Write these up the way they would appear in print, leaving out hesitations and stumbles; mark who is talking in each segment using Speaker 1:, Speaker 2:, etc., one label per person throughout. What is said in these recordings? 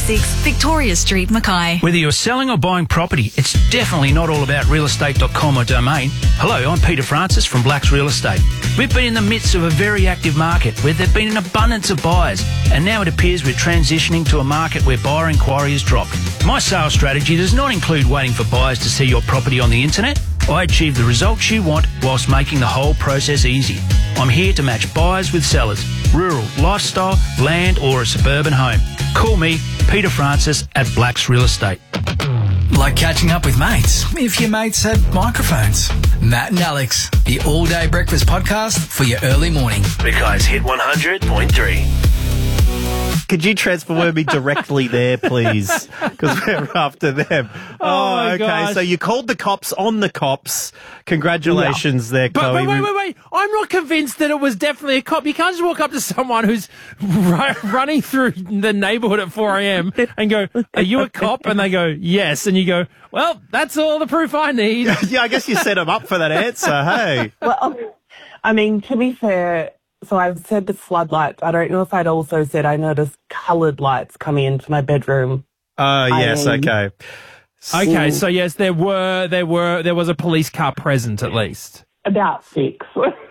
Speaker 1: 26 Victoria Street, Mackay.
Speaker 2: Whether you're selling or buying property, it's definitely not all about realestate.com or domain. Hello, I'm Peter Francis from Blacks Real Estate. We've been in the midst of a very active market where there've been an abundance of buyers, and now it appears we're transitioning to a market where buyer inquiry has dropped. My sales strategy does not include waiting for buyers to see your property on the internet. I achieve the results you want whilst making the whole process easy. I'm here to match buyers with sellers, rural, lifestyle, land or a suburban home. Call me, Peter Francis at Blacks Real Estate.
Speaker 3: Like catching up with mates, if your mates had microphones. Matt and Alex, the all-day breakfast podcast for your early morning.
Speaker 4: Because Hit 100.3.
Speaker 5: Could you transfer me directly there, please? Because we're after them.
Speaker 6: Oh
Speaker 5: okay.
Speaker 6: gosh.
Speaker 5: So you called the cops on the cops. Congratulations there, Chloe.
Speaker 6: But wait. I'm not convinced that it was definitely a cop. You can't just walk up to someone who's running through the neighbourhood at 4 a.m. and go, "Are you a cop?" And they go, "Yes." And you go, "Well, that's all the proof I need."
Speaker 5: Yeah, I guess you set them up for that answer, hey?
Speaker 7: Well, I mean, to be fair, so I've said the floodlights. I don't know if I'd also said I noticed coloured lights coming into my bedroom.
Speaker 5: Oh, yes, okay.
Speaker 6: Okay, so yes, there was a police car present at least.
Speaker 7: About 6.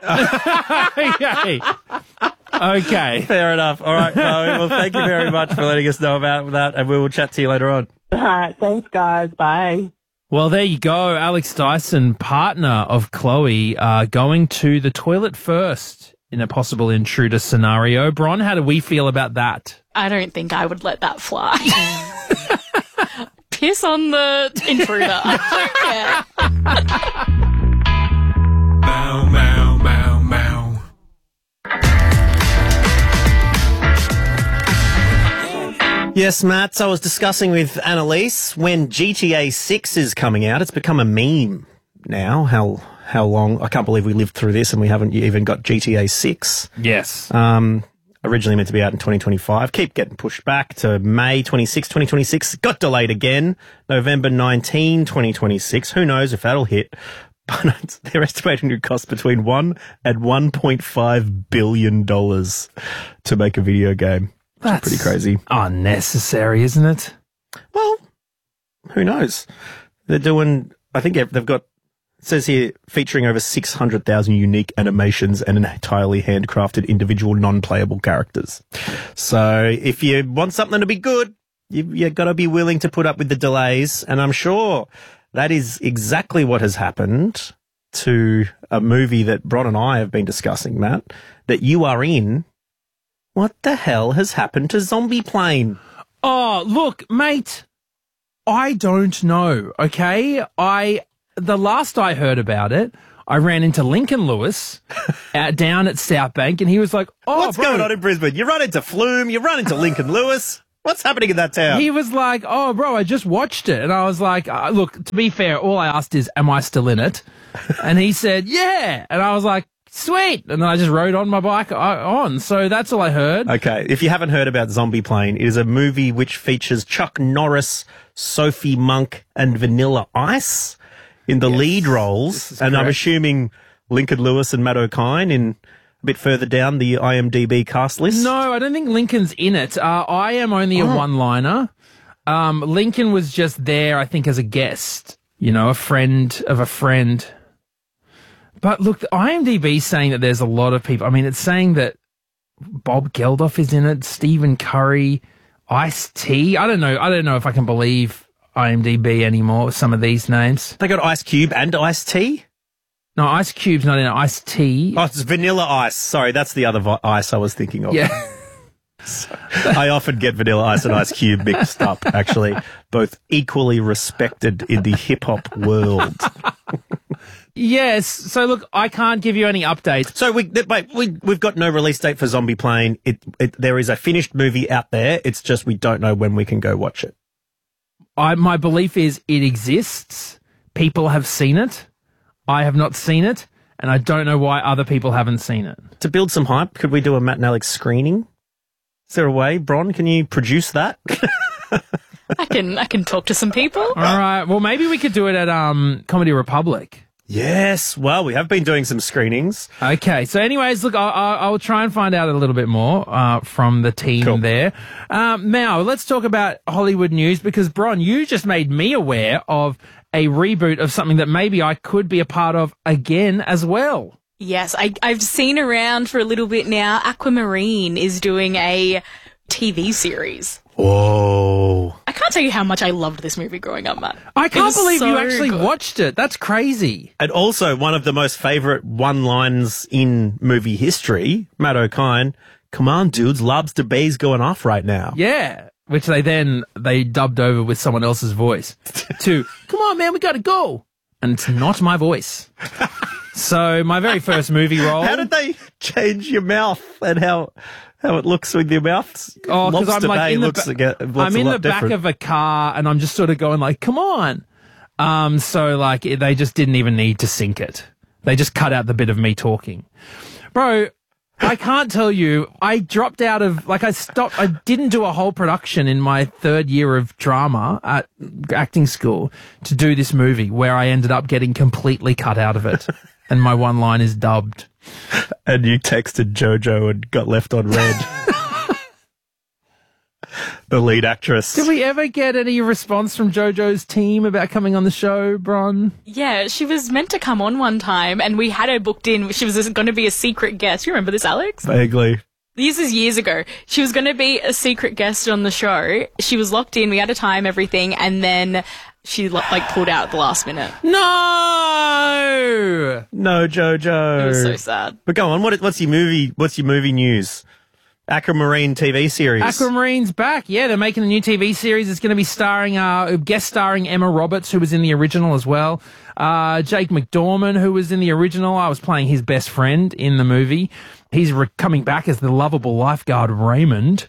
Speaker 6: Okay.
Speaker 5: Fair enough. All right, Chloe. Well, thank you very much for letting us know about that, and we will chat to you later on.
Speaker 7: All right, thanks, guys. Bye.
Speaker 6: Well, there you go. Alex Dyson, partner of Chloe, going to the toilet first in a possible intruder scenario. Bron, how do we feel about that?
Speaker 8: I don't think I would let that fly. Piss on the intruder. I don't care.
Speaker 3: Bow, bow, bow, bow.
Speaker 5: Yes, Matt. So I was discussing with Annalise when GTA 6 is coming out. It's become a meme now. How long? I can't believe we lived through this and we haven't even got GTA 6.
Speaker 6: Yes.
Speaker 5: Originally meant to be out in 2025. Keep getting pushed back to May 26, 2026. Got delayed again. November 19, 2026. Who knows if that'll hit. But they're estimating it costs between $1 and $1.5 billion to make a video game. That's pretty crazy.
Speaker 6: Unnecessary, isn't it?
Speaker 5: Well, who knows? They're doing, I think they've got, it says here, featuring over 600,000 unique animations and entirely handcrafted individual non-playable characters. So if you want something to be good, you've got to be willing to put up with the delays. And I'm sure that is exactly what has happened to a movie that Bron and I have been discussing, Matt, that you are in. What the hell has happened to Zombie Plane?
Speaker 6: Oh, look, mate, I don't know, okay? The last I heard about it, I ran into Lincoln Lewis down at South Bank, and he was like,
Speaker 5: what's going on in Brisbane? You run into Flume, you run into Lincoln Lewis. What's happening in that town?
Speaker 6: He was like, "Oh, bro, I just watched it." And I was like, look, to be fair, all I asked is, am I still in it? And he said, yeah. And I was like, sweet. And then I just rode on my bike on. So that's all I heard.
Speaker 5: Okay. If you haven't heard about Zombie Plane, it is a movie which features Chuck Norris, Sophie Monk, and Vanilla Ice in the lead roles. And I'm assuming Lincoln Lewis and Matt O'Kine in a bit further down the IMDb cast list.
Speaker 6: No, I don't think Lincoln's in it. I am only a one-liner. Lincoln was just there, I think, as a guest. You know, a friend of a friend. But look, the IMDb's saying that there's a lot of people. I mean, it's saying that Bob Geldof is in it, Stephen Curry, Ice-T. I don't know if I can believe IMDb anymore, some of these names.
Speaker 5: They got Ice Cube and Ice-T?
Speaker 6: No, Ice Cube's not in it. Ice-T.
Speaker 5: Oh, it's Vanilla Ice. Sorry, that's the other ice I was thinking of.
Speaker 6: Yeah.
Speaker 5: I often get Vanilla Ice and Ice Cube mixed up, actually. Both equally respected in the hip-hop world.
Speaker 6: Yes. So, look, I can't give you any updates.
Speaker 5: So, we've got no release date for Zombie Plane. There is a finished movie out there. It's just we don't know when we can go watch it.
Speaker 6: My belief is it exists. People have seen it. I have not seen it. And I don't know why other people haven't seen it.
Speaker 5: To build some hype, could we do a Matt and Alex screening? Is there a way? Bron, can you produce that?
Speaker 8: I can talk to some people.
Speaker 6: All right. Well, maybe we could do it at Comedy Republic.
Speaker 5: Yes. Well, we have been doing some screenings.
Speaker 6: Okay, so anyways, look, I'll try and find out a little bit more from the team there. Now, let's talk about Hollywood news because, Bron, you just made me aware of a reboot of something that maybe I could be a part of again as well.
Speaker 8: Yes, I've seen around for a little bit now. Aquamarine is doing a TV series.
Speaker 5: Whoa.
Speaker 8: I can't tell you how much I loved this movie growing up, Matt.
Speaker 6: I can't believe
Speaker 8: so
Speaker 6: you actually
Speaker 8: good.
Speaker 6: watched it. That's crazy.
Speaker 5: And also one of the most favourite one-liners in movie history, Matt O'Kine, come on, dudes, lobster bay's going off right now.
Speaker 6: Yeah, which they dubbed over with someone else's voice to, come on, man, we got to go. And it's not my voice. So my very first movie role.
Speaker 5: How did they change your mouth and how it looks with your mouth?
Speaker 6: Oh, because I'm like
Speaker 5: Bay
Speaker 6: in
Speaker 5: looks
Speaker 6: I'm in the back of a car and I'm just sort of going like, come on. So like they just didn't even need to sync it. They just cut out the bit of me talking. Bro, I can't tell you, I dropped out of, like I didn't do a whole production in my third year of drama at acting school to do this movie where I ended up getting completely cut out of it. And my one line is dubbed.
Speaker 5: And you texted JoJo and got left on red. The lead actress.
Speaker 6: Did we ever get any response from JoJo's team about coming on the show, Bron?
Speaker 8: Yeah, she was meant to come on one time and we had her booked in. She was going to be a secret guest. You remember this, Alex?
Speaker 5: Vaguely.
Speaker 8: This is years ago. She was going to be a secret guest on the show. She was locked in. We had a time, everything. And then she pulled out at the last minute.
Speaker 6: No!
Speaker 5: No, JoJo.
Speaker 8: It was so sad.
Speaker 5: But go on, what's your movie news? Aquamarine TV series.
Speaker 6: Aquamarine's back. Yeah, they're making a new TV series. It's going to be guest starring Emma Roberts, who was in the original as well. Jake McDorman, who was in the original. I was playing his best friend in the movie. He's coming back as the lovable lifeguard Raymond.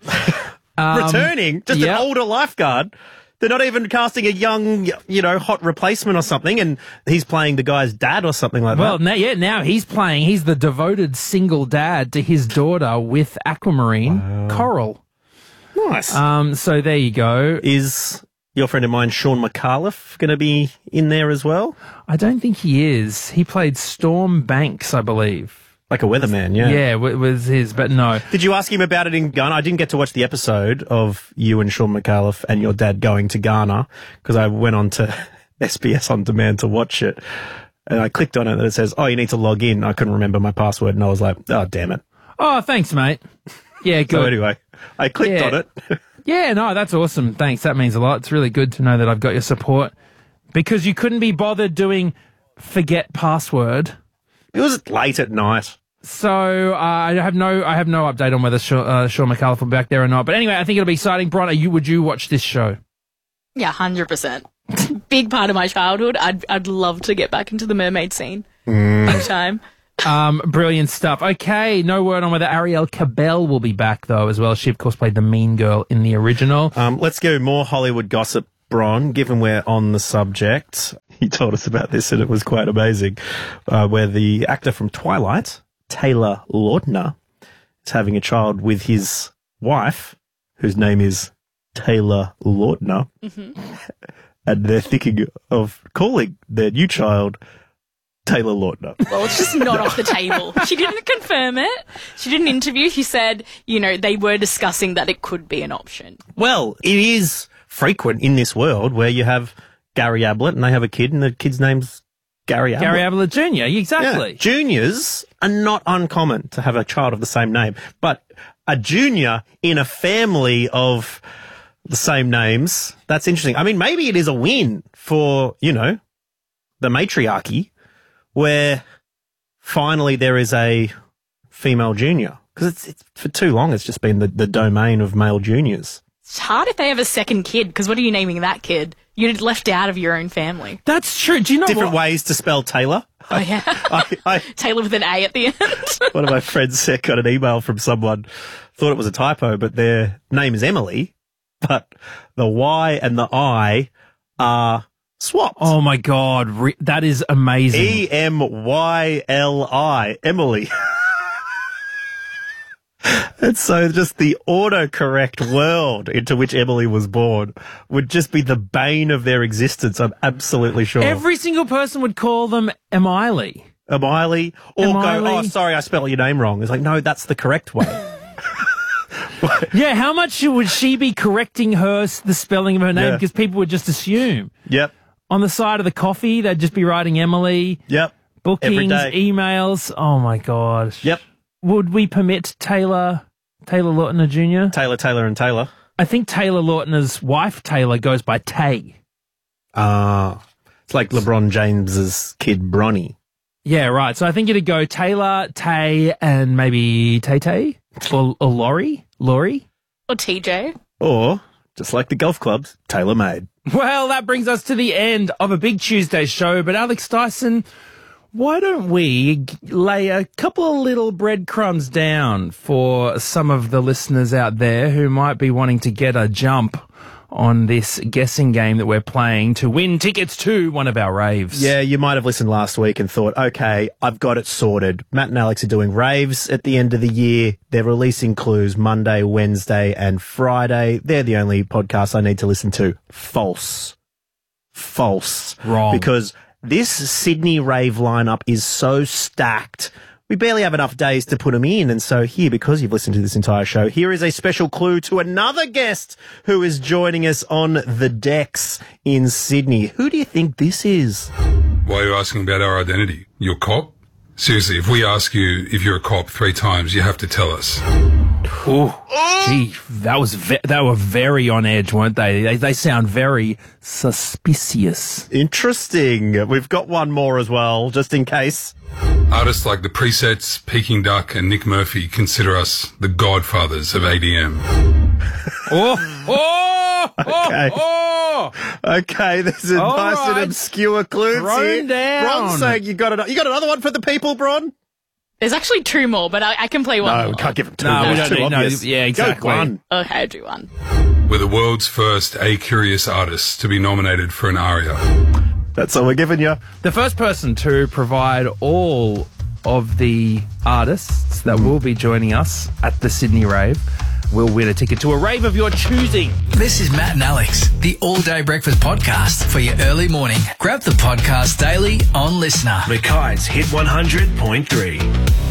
Speaker 5: Returning? Just an older lifeguard? They're not even casting a young, hot replacement or something, and he's playing the guy's dad or something like that.
Speaker 6: Well, now he's the devoted single dad to his daughter with Aquamarine, Coral.
Speaker 5: Nice.
Speaker 6: So there you go.
Speaker 5: Is your friend of mine, Sean McAuliffe, going to be in there as well?
Speaker 6: I don't think he is. He played Storm Banks, I believe.
Speaker 5: Like a weatherman, yeah.
Speaker 6: Yeah, was his, but no.
Speaker 5: Did you ask him about it in Ghana? I didn't get to watch the episode of you and Sean McAuliffe and your dad going to Ghana because I went on to SBS On Demand to watch it. And I clicked on it and it says, you need to log in. I couldn't remember my password and I was like, oh, damn it.
Speaker 6: Oh, thanks, mate. Yeah, good.
Speaker 5: So anyway, I clicked on it.
Speaker 6: Yeah, no, that's awesome. Thanks. That means a lot. It's really good to know that I've got your support because you couldn't be bothered doing forget password.
Speaker 5: It was late at night.
Speaker 6: So I have no update on whether Sean McAuliffe will be back there or not. But anyway, I think it'll be exciting. Bron, would you watch this show?
Speaker 8: Yeah, 100%. Big part of my childhood. I'd love to get back into the mermaid scene. Big time.
Speaker 6: Brilliant stuff. Okay, no word on whether Ariel Cabell will be back though as well. She of course played the mean girl in the original.
Speaker 5: Let's go more Hollywood gossip, Bron, given we're on the subject. He told us about this and it was quite amazing. Where the actor from Twilight, Taylor Lautner, is having a child with his wife, whose name is Taylor Lautner. Mm-hmm. And they're thinking of calling their new child Taylor Lautner.
Speaker 8: Well, it's just not off the table. She didn't confirm it. She did an interview. She said, they were discussing that it could be an option.
Speaker 5: Well, it is frequent in this world where you have Gary Ablett and they have a kid and the kid's name's Gary Ablett.
Speaker 6: Gary Ablett Jr., exactly.
Speaker 5: Yeah. Juniors are not uncommon to have a child of the same name, but a junior in a family of the same names, that's interesting. I mean, maybe it is a win for, the matriarchy where finally there is a female junior. Because it's for too long it's just been the domain of male juniors.
Speaker 8: It's hard if they have a second kid, because what are you naming that kid? You're left out of your own family.
Speaker 6: That's true. Do you know
Speaker 5: different ways to spell Taylor?
Speaker 8: Oh, yeah. Taylor with an A at the end.
Speaker 5: One of my friends got an email from someone, thought it was a typo, but their name is Emily, but the Y and the I are swapped.
Speaker 6: Oh, my God. That is amazing.
Speaker 5: Emyli, Emily. And so just the autocorrect world into which Emily was born would just be the bane of their existence, I'm absolutely sure.
Speaker 6: Every single person would call them Emily.
Speaker 5: Emily, or
Speaker 6: Emily.
Speaker 5: go, oh, sorry, I spelled your name wrong. It's like, no, that's the correct way.
Speaker 6: Yeah, how much would she be correcting the spelling of her name?
Speaker 5: Yeah.
Speaker 6: Because people would just assume.
Speaker 5: Yep,
Speaker 6: On the side of the coffee, they'd just be writing Emily.
Speaker 5: yep.
Speaker 6: Bookings,
Speaker 5: Every day.
Speaker 6: emails. Oh, my gosh.
Speaker 5: Yep.
Speaker 6: Would we permit Taylor Lautner Jr.?
Speaker 5: Taylor and Taylor.
Speaker 6: I think Taylor Lautner's wife, Taylor, goes by Tay.
Speaker 5: It's like LeBron James's kid, Bronny.
Speaker 6: Yeah, right. So I think it'd go Taylor, Tay, and maybe Tay or Laurie.
Speaker 8: Or TJ.
Speaker 5: Or, just like the golf clubs, tailor-made.
Speaker 6: Well, that brings us to the end of a big Tuesday show. But Alex Dyson, why don't we lay a couple of little breadcrumbs down for some of the listeners out there who might be wanting to get a jump on this guessing game that we're playing to win tickets to one of our raves.
Speaker 5: Yeah, you might have listened last week and thought, okay, I've got it sorted. Matt and Alex are doing raves at the end of the year. They're releasing clues Monday, Wednesday, and Friday. They're the only podcasts I need to listen to. False.
Speaker 6: Wrong.
Speaker 5: Because this Sydney rave lineup is so stacked. We barely have enough days to put them in. And so here, because you've listened to this entire show, here is a special clue to another guest who is joining us on the decks in Sydney. Who do you think this is?
Speaker 9: Why are you asking about our identity? You're a cop? Seriously, if we ask you if you're a cop 3 times, you have to tell us.
Speaker 6: Gee, they were very on edge, weren't they? They sound very suspicious.
Speaker 5: Interesting. We've got one more as well, just in case.
Speaker 9: Artists like The Presets, Peking Duck, and Nick Murphy consider us the godfathers of ADM.
Speaker 5: Okay, there's a
Speaker 6: All
Speaker 5: nice and
Speaker 6: right.
Speaker 5: obscure clue
Speaker 6: Thrown
Speaker 5: here.
Speaker 6: down.
Speaker 5: Bron's saying you got another one for the people, Bron?
Speaker 8: There's actually 2 more, but I can play one
Speaker 5: No,
Speaker 8: more.
Speaker 5: we can't give him 2.
Speaker 6: No, we
Speaker 5: That's
Speaker 6: don't
Speaker 5: too
Speaker 6: need- no,
Speaker 5: obvious.
Speaker 6: yeah, exactly.
Speaker 5: Go one.
Speaker 8: Okay, I'll do one.
Speaker 9: We're the world's first A-curious artists to be nominated for an ARIA.
Speaker 5: That's all we're giving you.
Speaker 6: The first person to provide all of the artists that will be joining us at the Sydney Rave will win a ticket to a rave of your choosing.
Speaker 3: This is Matt and Alex, the all-day breakfast podcast for your early morning. Grab the podcast daily on Listener.
Speaker 4: Mackay's Hit 100.3.